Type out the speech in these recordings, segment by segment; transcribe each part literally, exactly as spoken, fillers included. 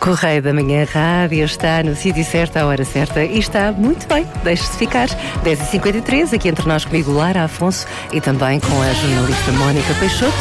Correio da Manhã Rádio está no sítio certo, à hora certa e está muito bem. Deixe-se ficar. dez e cinquenta e três, aqui entre nós comigo, Lara Afonso, e também com a jornalista Mónica Peixoto,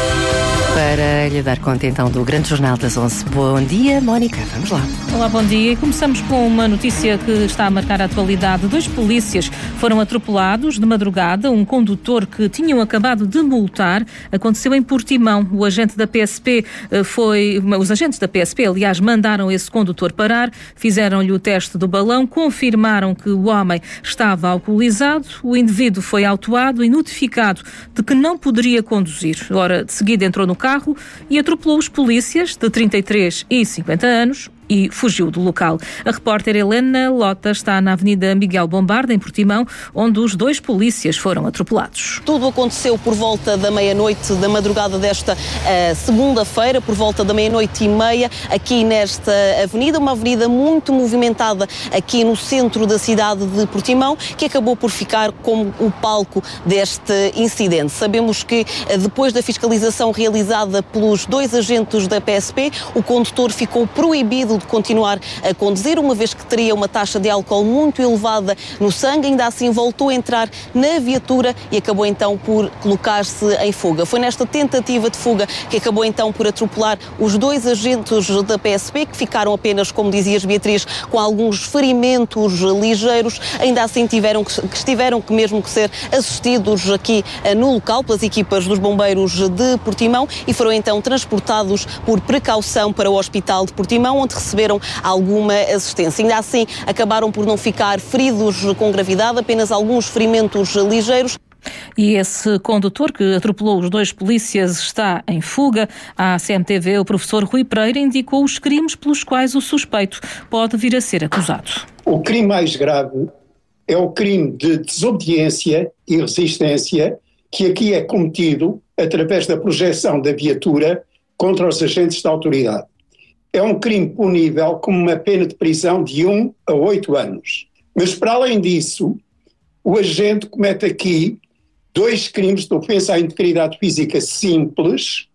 para lhe dar conta então do grande jornal das onze. Bom dia, Mónica, vamos lá. Olá, bom dia. Começamos com uma notícia que está a marcar a atualidade. Dois polícias foram atropelados de madrugada. Um condutor que tinham acabado de multar aconteceu em Portimão. O agente da P S P foi... Os agentes da P S P, aliás, mandaram esse condutor parar, fizeram-lhe o teste do balão, confirmaram que o homem estava alcoolizado. O indivíduo foi autuado e notificado de que não poderia conduzir. Ora, de seguida entrou no carro e atropelou os polícias de trinta e três e cinquenta anos e fugiu do local. A repórter Helena Lota está na Avenida Miguel Bombarda, em Portimão, onde os dois polícias foram atropelados. Tudo aconteceu por volta da meia-noite da madrugada desta uh, segunda-feira, por volta da meia-noite e meia, aqui nesta avenida, uma avenida muito movimentada aqui no centro da cidade de Portimão, que acabou por ficar como o palco deste incidente. Sabemos que uh, depois da fiscalização realizada pelos dois agentes da P S P, o condutor ficou proibido de continuar a conduzir, uma vez que teria uma taxa de álcool muito elevada no sangue. Ainda assim voltou a entrar na viatura e acabou então por colocar-se em fuga. Foi nesta tentativa de fuga que acabou então por atropelar os dois agentes da P S P, que ficaram apenas, como dizias, Beatriz, com alguns ferimentos ligeiros. Ainda assim tiveram que, que estiveram que mesmo que ser assistidos aqui no local pelas equipas dos bombeiros de Portimão e foram então transportados por precaução para o Hospital de Portimão, onde receberam alguma assistência. Ainda assim, acabaram por não ficar feridos com gravidade, apenas alguns ferimentos ligeiros. E esse condutor que atropelou os dois polícias está em fuga. À C M T V, o professor Rui Pereira indicou os crimes pelos quais o suspeito pode vir a ser acusado. O crime mais grave é o crime de desobediência e resistência, que aqui é cometido através da projeção da viatura contra os agentes da autoridade. É um crime punível com uma pena de prisão de um a oito anos. Mas, para além disso, o agente comete aqui dois crimes de ofensa à integridade física simples,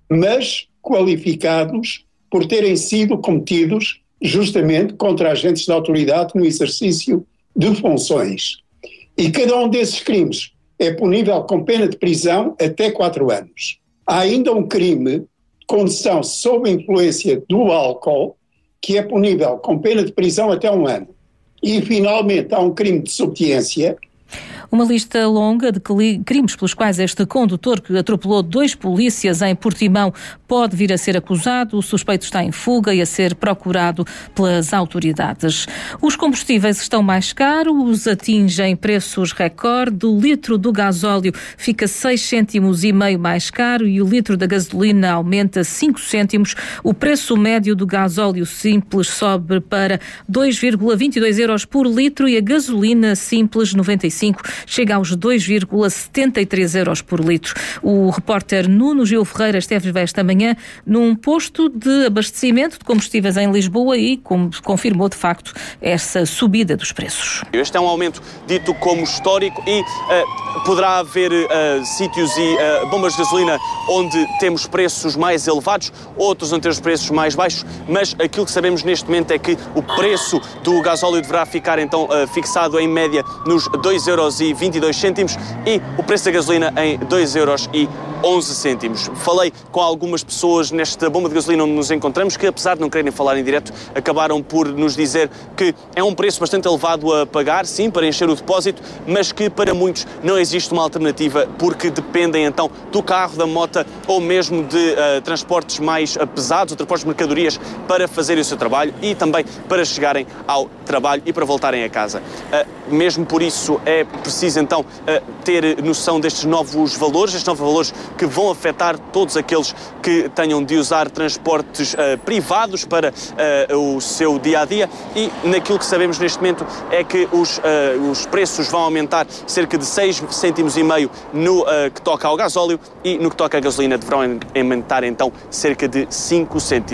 mas qualificados por terem sido cometidos justamente contra agentes da autoridade no exercício de funções. E cada um desses crimes é punível com pena de prisão até quatro anos. Há ainda um crime condução sob influência do álcool, que é punível com pena de prisão até um ano. E, finalmente, há um crime de desobediência. Uma lista longa de crimes pelos quais este condutor que atropelou dois polícias em Portimão pode vir a ser acusado. O suspeito está em fuga e a ser procurado pelas autoridades. Os combustíveis estão mais caros, atingem preços recorde. O litro do gasóleo fica seis cêntimos e meio mais caro e o litro da gasolina aumenta cinco cêntimos. O preço médio do gasóleo simples sobe para dois vírgula vinte e dois euros por litro e a gasolina simples noventa e cinco chega aos dois vírgula setenta e três euros por litro. O repórter Nuno Gil Ferreira esteve esta manhã num posto de abastecimento de combustíveis em Lisboa e com, confirmou de facto essa subida dos preços. Este é um aumento dito como histórico e uh, poderá haver uh, sítios e uh, bombas de gasolina onde temos preços mais elevados, outros onde temos preços mais baixos, mas aquilo que sabemos neste momento é que o preço do gasóleo deverá ficar então uh, fixado em média nos dois euros e vinte e dois cêntimos e o preço da gasolina em dois euros e onze cêntimos. Falei com algumas pessoas nesta bomba de gasolina onde nos encontramos que, apesar de não quererem falar em direto, acabaram por nos dizer que é um preço bastante elevado a pagar, sim, para encher o depósito, mas que para muitos não existe uma alternativa porque dependem então do carro, da moto ou mesmo de uh, transportes mais uh, pesados, ou transportes de mercadorias para fazerem o seu trabalho e também para chegarem ao trabalho e para voltarem a casa. Uh, mesmo por isso é preciso então uh, ter noção destes novos valores, estes novos valores que vão afetar todos aqueles que tenham de usar transportes uh, privados para uh, o seu dia-a-dia e naquilo que sabemos neste momento é que os, uh, os preços vão aumentar cerca de seis cêntimos e meio no uh, que toca ao gasóleo e no que toca à gasolina deverão aumentar então cerca de cinco cêntimos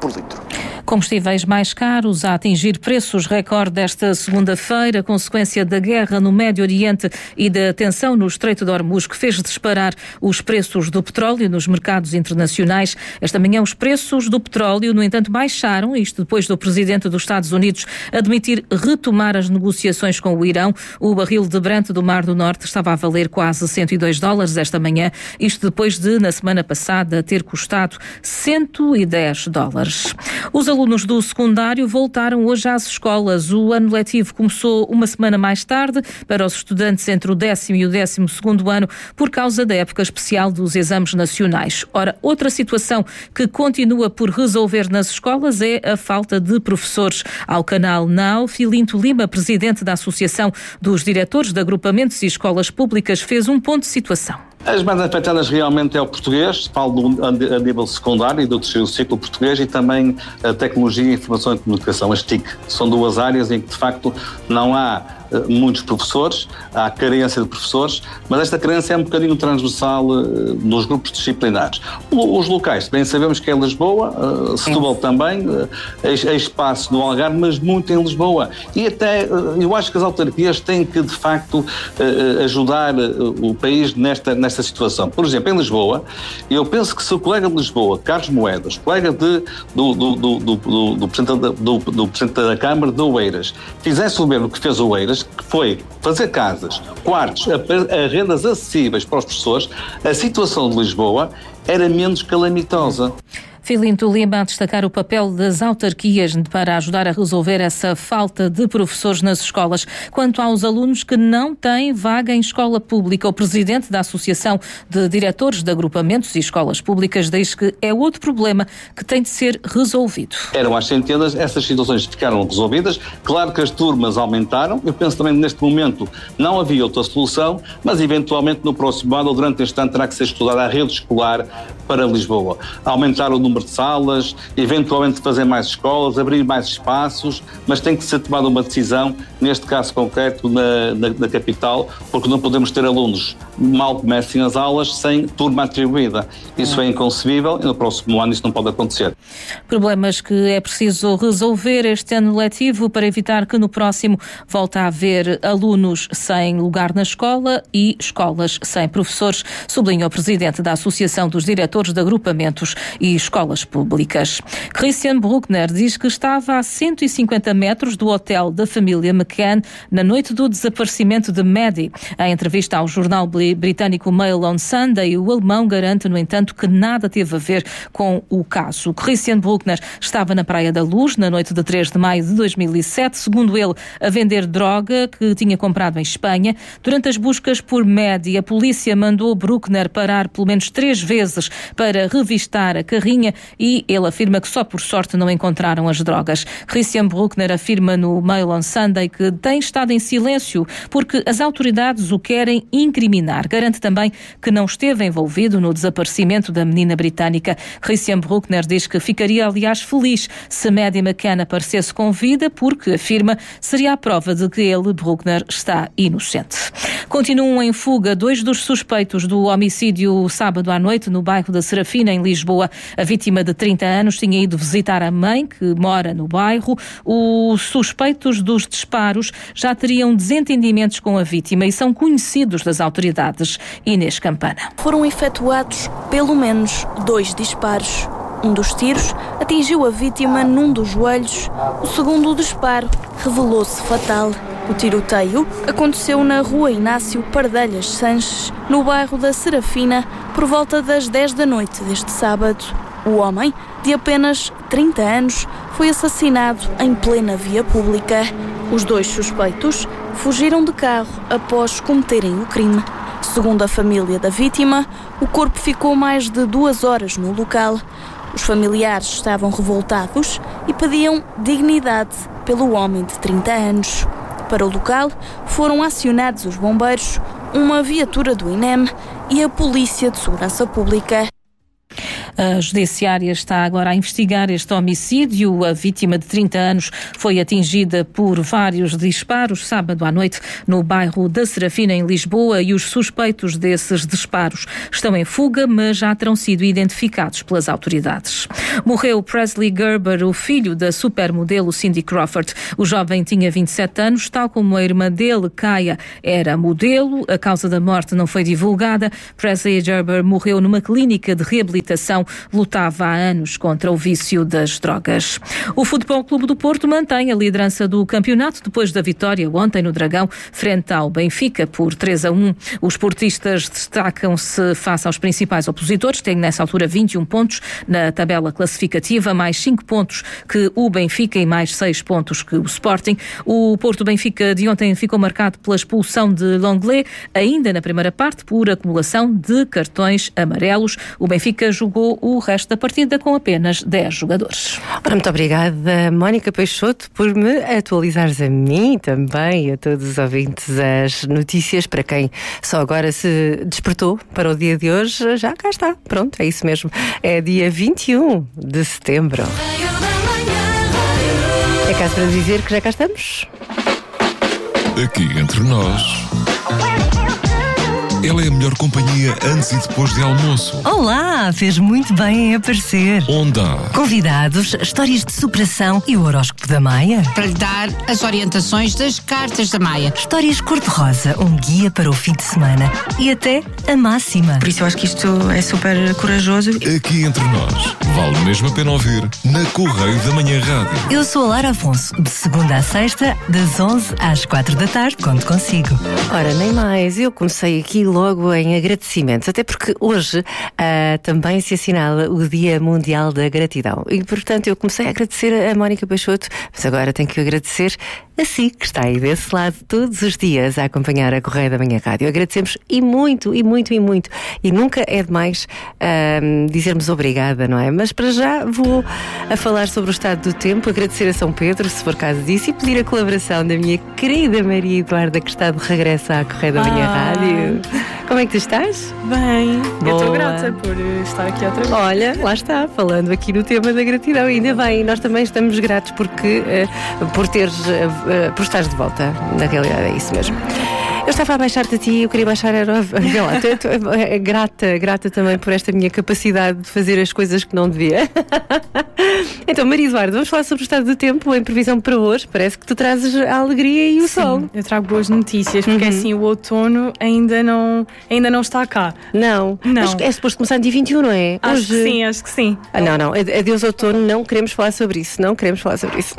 por litro. Combustíveis mais caros a atingir preços recorde desta segunda-feira, consequência da guerra no Médio Oriente e da tensão no Estreito de Hormuz, que fez disparar os preços do petróleo nos mercados internacionais. Esta manhã os preços do petróleo, no entanto, baixaram, isto depois do presidente dos Estados Unidos admitir retomar as negociações com o Irão. O barril de Brent do Mar do Norte estava a valer quase cento e dois dólares esta manhã, isto depois de, na semana passada, ter custado cento e dez dólares. Os alunos do secundário voltaram hoje às escolas. O ano letivo começou uma semana mais tarde para os estudantes entre o décimo e o décimo segundo ano por causa da época especial dos exames nacionais. Ora, outra situação que continua por resolver nas escolas é a falta de professores. Ao canal Now, Filinto Lima, presidente da Associação dos Diretores de Agrupamentos e Escolas Públicas, fez um ponto de situação. As mais afetadas realmente é o português, falo do, a nível secundário e do terceiro ciclo português, e também a tecnologia, informação e comunicação, as T I C. São duas áreas em que, de facto, não há uh, muitos professores, há carência de professores, mas esta carência é um bocadinho transversal uh, nos grupos disciplinares. O, os locais, bem sabemos que é Lisboa, uh, Setúbal também, uh, é, é espaço no Algarve, mas muito em Lisboa. E até, uh, eu acho que as autarquias têm que, de facto, uh, ajudar uh, o país nesta, nesta esta situação. Por exemplo, em Lisboa, eu penso que se o colega de Lisboa, Carlos Moedas, colega de, do, do, do, do, do, do, presidente da, do, do presidente da Câmara de Oeiras, fizesse o mesmo que fez o Oeiras, que foi fazer casas, quartos, a, a rendas acessíveis para os professores, a situação de Lisboa era menos calamitosa. Filinto Lima a destacar o papel das autarquias para ajudar a resolver essa falta de professores nas escolas. Quanto aos alunos que não têm vaga em escola pública, o presidente da Associação de Diretores de Agrupamentos e Escolas Públicas diz que é outro problema que tem de ser resolvido. Eram às centenas, essas situações ficaram resolvidas. Claro que as turmas aumentaram. Eu penso também que neste momento não havia outra solução, mas eventualmente no próximo ano ou durante este ano terá que ser estudada a rede escolar para Lisboa. Aumentar o número de salas, eventualmente fazer mais escolas, abrir mais espaços, mas tem que ser tomada uma decisão, neste caso concreto, na, na, na capital, porque não podemos ter alunos mal comecem as aulas sem turma atribuída. Isso é inconcebível e no próximo ano isso não pode acontecer. Problemas que é preciso resolver este ano letivo para evitar que no próximo volte a haver alunos sem lugar na escola e escolas sem professores, sublinha o presidente da Associação dos Diretores de Agrupamentos e Escolas Públicas. Christian Bruckner diz que estava a cento e cinquenta metros do hotel da família McCann na noite do desaparecimento de Maddie. Em entrevista ao jornal britânico Mail on Sunday, o alemão garante, no entanto, que nada teve a ver com o caso. Christian Bruckner estava na Praia da Luz na noite de três de maio de dois mil e sete, segundo ele, a vender droga que tinha comprado em Espanha. Durante as buscas por Maddie, a polícia mandou Bruckner parar pelo menos três vezes para revistar a carrinha e ele afirma que só por sorte não encontraram as drogas. Christian Bruckner afirma no Mail on Sunday que tem estado em silêncio porque as autoridades o querem incriminar. Garante também que não esteve envolvido no desaparecimento da menina britânica. Christian Bruckner diz que ficaria, aliás, feliz se Maddie McCann aparecesse com vida, porque, afirma, seria a prova de que ele, Bruckner, está inocente. Continuam em fuga dois dos suspeitos do homicídio sábado à noite no bairro da Serafina, em Lisboa. A vítima de trinta anos tinha ido visitar a mãe, que mora no bairro. Os suspeitos dos disparos já teriam desentendimentos com a vítima e são conhecidos das autoridades. Inês Campana. Foram efetuados pelo menos dois disparos. Um dos tiros atingiu a vítima num dos joelhos. O segundo disparo revelou-se fatal. O tiroteio aconteceu na rua Inácio Pardelhas Sanches, no bairro da Serafina, por volta das dez da noite deste sábado. O homem, de apenas trinta anos, foi assassinado em plena via pública. Os dois suspeitos fugiram de carro após cometerem o crime. Segundo a família da vítima, o corpo ficou mais de duas horas no local. Os familiares estavam revoltados e pediam dignidade pelo homem de trinta anos. Para o local foram acionados os bombeiros, uma viatura do I N E M e a Polícia de Segurança Pública. A Judiciária está agora a investigar este homicídio. A vítima de trinta anos foi atingida por vários disparos sábado à noite no bairro da Serafina, em Lisboa, e os suspeitos desses disparos estão em fuga, mas já terão sido identificados pelas autoridades. Morreu Presley Gerber, o filho da supermodelo Cindy Crawford. O jovem tinha vinte e sete anos, tal como a irmã dele, Kaya, era modelo. A causa da morte não foi divulgada. Presley Gerber morreu numa clínica de reabilitação. Lutava há anos contra o vício das drogas. O Futebol Clube do Porto mantém a liderança do campeonato depois da vitória ontem no Dragão frente ao Benfica por três a um. Os portistas destacam-se face aos principais opositores, têm nessa altura vinte e um pontos na tabela classificativa, mais cinco pontos que o Benfica e mais seis pontos que o Sporting. O Porto-Benfica de ontem ficou marcado pela expulsão de Longley, ainda na primeira parte, por acumulação de cartões amarelos. O Benfica jogou o resto da partida com apenas dez jogadores. Ora, muito obrigada, Mónica Peixoto, por me atualizares a mim também e a todos os ouvintes as notícias. Para quem só agora se despertou para o dia de hoje, já cá está. Pronto, é isso mesmo. É dia vinte e um de setembro. É caso para dizer que já cá estamos. Aqui entre nós, ela é a melhor companhia antes e depois de almoço. Olá, fez muito bem em aparecer. Onde há Convidados, histórias de superação e o horóscopo da Maia. Para lhe dar as orientações das cartas da Maia. Histórias cor-de-rosa, um guia para o fim de semana e até a máxima. Por isso eu acho que isto é super corajoso. Aqui entre nós, vale mesmo a pena ouvir na Correio da Manhã Rádio. Eu sou a Lara Afonso, de segunda à sexta, das onze às quatro da tarde, conto consigo. Ora, nem mais, eu comecei aqui logo em agradecimentos, até porque hoje ah, também se assinala o Dia Mundial da Gratidão e, portanto, eu comecei a agradecer a Mónica Peixoto, mas agora tenho que agradecer a si, que está aí desse lado todos os dias a acompanhar a Correio da Manhã Rádio. Agradecemos e muito, e muito, e muito. E nunca é demais uh, dizermos obrigada, não é? Mas para já vou a falar sobre o estado do tempo, agradecer a São Pedro, se for caso disso, e pedir a colaboração da minha querida Maria Eduarda, que está de regresso à Correio da Manhã ah. Rádio. Como é que tu estás? Bem, Boa. eu estou grata por estar aqui outra vez. Olha, lá está, falando aqui no tema da gratidão, ainda bem, nós também estamos gratos porque, uh, por teres, uh, uh, por estares de volta, na realidade é isso mesmo. Eu estava a baixar-te a ti, eu queria baixar a lá, é grata, grata também por esta minha capacidade de fazer as coisas que não devia. Então, Maria Eduardo, vamos falar sobre o estado do tempo em previsão para hoje. Parece que tu trazes a alegria e o Sim, sol. eu trago boas notícias, porque uhum. assim o outono ainda não, ainda não está cá. Não, não. Mas é suposto começar no dia vinte e um, não é? Acho hoje... que sim, acho que sim. Ah, não, não, adeus outono, não queremos falar sobre isso, não queremos falar sobre isso.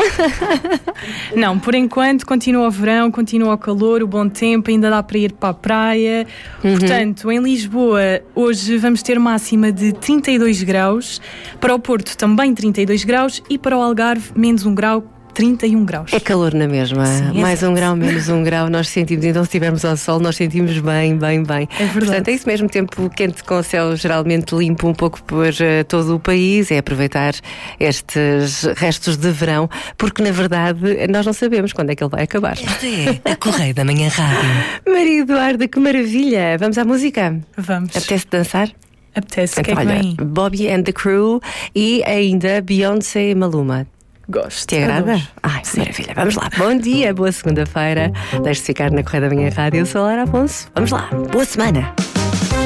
Não, por enquanto continua o verão, continua o calor, o bom tempo, ainda dá para ir para a praia. Uhum. Portanto, em Lisboa hoje vamos ter máxima de trinta e dois graus, para o Porto também trinta e dois graus e para o Algarve menos um grau, trinta e um graus. É calor na mesma. Sim, mais exato. um grau, menos um grau, nós sentimos. Então, se estivermos ao sol, nós sentimos bem, bem, bem. É verdade. Portanto, é isso mesmo, tempo quente com o céu geralmente limpo um pouco por uh, todo o país. É aproveitar estes restos de verão, porque, na verdade, nós não sabemos quando é que ele vai acabar. Esta é a Correio da Manhã Rádio. Maria Eduarda, que maravilha! Vamos à música? Vamos. Apetece dançar? Apetece, então, que é olha, que vem? Bobby and the Crew e ainda Beyoncé e Maluma. Gosto. Te agrada? Adoro. Ai, sim. Maravilha. Vamos lá. Bom dia, boa segunda-feira. Deixe-se ficar na Correio da Manhã Rádio. Eu sou a Lara Afonso. Vamos lá. Boa semana.